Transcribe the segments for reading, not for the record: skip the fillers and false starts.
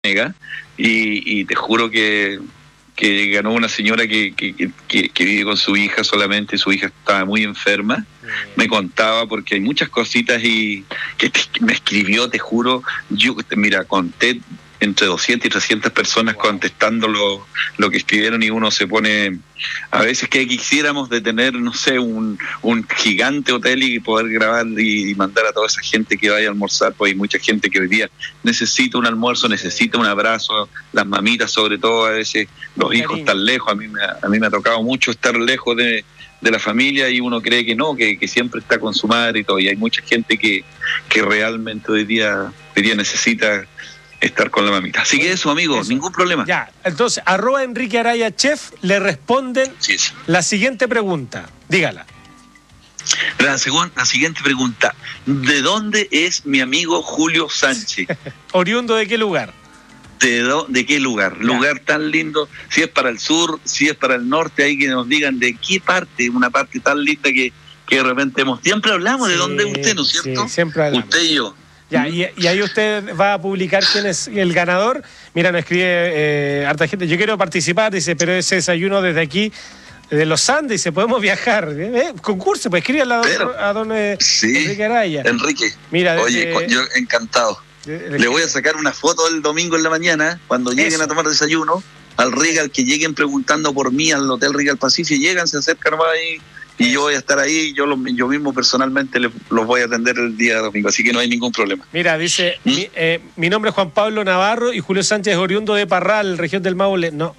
mega, y te juro que ganó una señora que vive con su hija solamente. Su hija estaba muy enferma, me contaba, porque hay muchas cositas y que me escribió, te juro, yo mira, conté entre 200 y 300 personas contestando lo que escribieron, y uno se pone, a veces que quisiéramos de tener, no sé, un gigante hotel y poder grabar y mandar a toda esa gente que vaya a almorzar, pues hay mucha gente que hoy día necesita un almuerzo, necesita un abrazo, las mamitas sobre todo, a veces los hijos están lejos, a mí me ha tocado mucho estar lejos de la familia, y uno cree que no, que siempre está con su madre y todo, y hay mucha gente que realmente hoy día necesita estar con la mamita. Así que eso, amigo, ningún problema. Ya, entonces, @EnriqueArayaChef le responden la siguiente pregunta. Dígala. La siguiente pregunta: ¿de dónde es mi amigo Julio Sánchez? ¿Oriundo de qué lugar? ¿De qué lugar? Ya. Lugar tan lindo, si es para el sur, si es para el norte, ahí que nos digan de qué parte, una parte tan linda que de repente siempre hablamos de dónde es usted, ¿no es cierto? Sí, siempre hablamos. Usted y yo. Ya, y ahí usted va a publicar quién es el ganador. Mira, nos escribe harta gente: yo quiero participar, dice, pero ese desayuno desde aquí, de los Andes, dice, podemos viajar. Concurso, pues escríbale a don Enrique Araya. Enrique, mira, oye, yo encantado. Le voy a sacar una foto el domingo en la mañana, cuando lleguen a tomar desayuno, al Regal, que lleguen preguntando por mí al Hotel Regal Pacific, llegan, se acercan nomás ahí, y yo voy a estar ahí, yo mismo personalmente los voy a atender el día domingo, así que no hay ningún problema. Mira, dice, mi nombre es Juan Pablo Navarro y Julio Sánchez es oriundo de Parral, región del Maule. No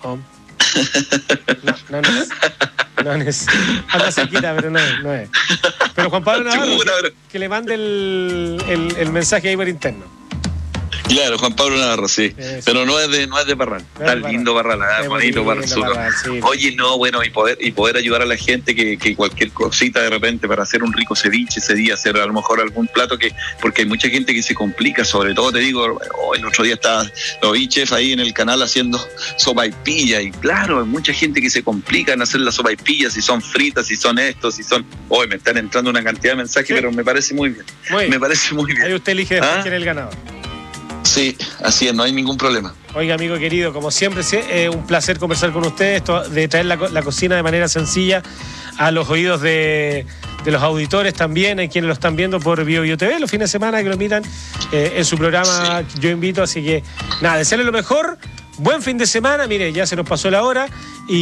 es. Anda cerquita, pero no es. Pero Juan Pablo Navarro, que le mande el mensaje ahí por interno. Claro, Juan Pablo Navarro, sí. Eso. Pero no es de Parral. Está lindo Parral, bonito para el sur. Sí. Oye, no, bueno, y poder ayudar a la gente que cualquier cosita de repente para hacer un rico ceviche ese día, hacer a lo mejor algún plato porque hay mucha gente que se complica, sobre todo te digo, el otro día lo vi, chef, ahí en el canal haciendo sopaipilla, y claro, hay mucha gente que se complica en hacer las sopaipillas, si son fritas, si son si son, me están entrando una cantidad de mensajes, sí. Pero me parece muy bien. Me parece muy bien. Ahí usted elige después quién es el ganador. Sí, así es, no hay ningún problema. Oiga, amigo querido, como siempre, un placer conversar con usted, esto de traer la cocina de manera sencilla a los oídos de los auditores también, hay quienes lo están viendo por BioBio TV los fines de semana, que lo miran en su programa. Sí. Yo invito, así que nada, desearle lo mejor, buen fin de semana. Mire, ya se nos pasó la hora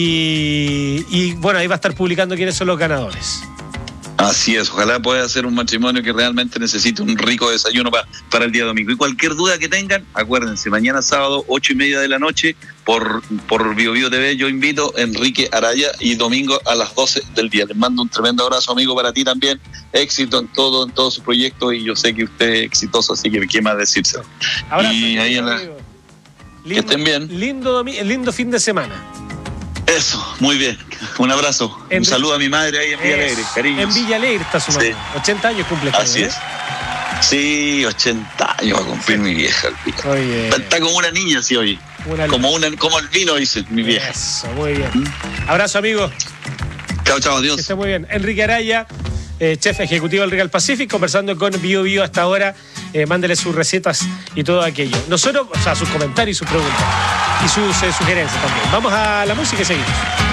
y bueno, ahí va a estar publicando quiénes son los ganadores. Así es, ojalá pueda ser un matrimonio que realmente necesite un rico desayuno para el día domingo. Y cualquier duda que tengan, acuérdense, mañana sábado, 8:30 de la noche, por BioBio TV, yo invito a Enrique Araya, y domingo a las 12 del día. Les mando un tremendo abrazo, amigo, para ti también. Éxito en todo su proyecto, y yo sé que usted es exitoso, así que qué más decirse. Abrazo, y ahí que estén bien. Lindo fin de semana. Eso, muy bien. Un abrazo. Un saludo a mi madre ahí en Villa Alegre, cariños. En Villa Alegre está su madre. 80 años cumple. Así es. Sí, 80 años va a cumplir mi vieja. Está como una niña, sí, hoy. Como el vino, dice mi vieja. Eso, muy bien. Abrazo, amigo. Chao, adiós. Que esté muy bien. Enrique Araya, chef ejecutivo del Regal Pacific, conversando con BioBio hasta ahora. Mándele sus recetas y todo aquello. Nosotros, sus comentarios y sus preguntas. Y sus sugerencias también. Vamos a la música y seguimos.